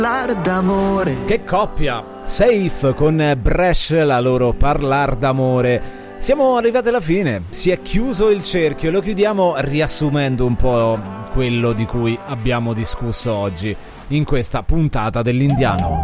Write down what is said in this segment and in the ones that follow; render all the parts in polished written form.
Parlar d'amore. Che coppia! Safe con Bresh, la loro Parlar d'amore. Siamo arrivati alla fine, si è chiuso il cerchio e lo chiudiamo riassumendo un po' quello di cui abbiamo discusso oggi in questa puntata dell'Indiano.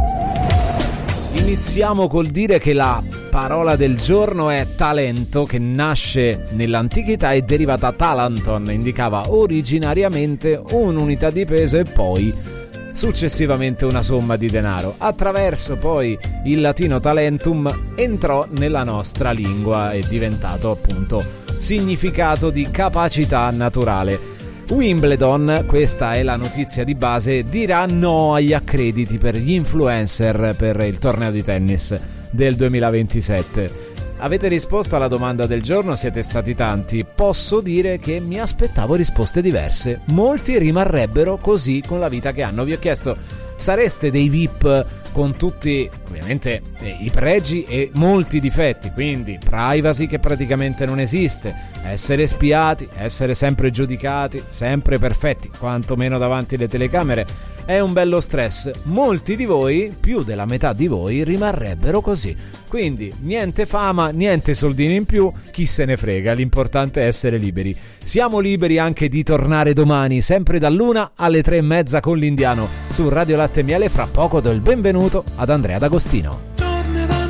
Iniziamo col dire che la parola del giorno è talento, che nasce nell'antichità e deriva da talanton, indicava originariamente un'unità di peso e poi successivamente una somma di denaro. Attraverso poi il latino talentum entrò nella nostra lingua e è diventato appunto significato di capacità naturale. Wimbledon, questa è la notizia di base, dirà no agli accrediti per gli influencer per il torneo di tennis del 2027. Avete risposto alla domanda del giorno, siete stati tanti. Posso dire che mi aspettavo risposte diverse. Molti rimarrebbero così con la vita che hanno. Vi ho chiesto, sareste dei VIP con tutti ovviamente i pregi e molti difetti, quindi privacy che praticamente non esiste, essere spiati, essere sempre giudicati, sempre perfetti, quantomeno davanti alle telecamere, è un bello stress. Molti di voi, più della metà di voi, rimarrebbero così. Quindi niente fama, niente soldini in più, chi se ne frega, l'importante è essere liberi. Siamo liberi anche di tornare domani, sempre dall'1 alle 3:30 con l'Indiano, su Radio Latte e Miele. Fra poco do il benvenuto ad Andrea D'Agostino.